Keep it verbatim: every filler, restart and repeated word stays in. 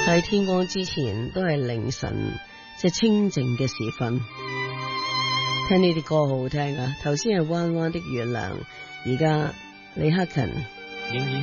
喺天光之前都係凌晨，即係清靜嘅時分，聽呢啲歌好好聽啊！頭先係彎彎的月亮，而家李克勤仍然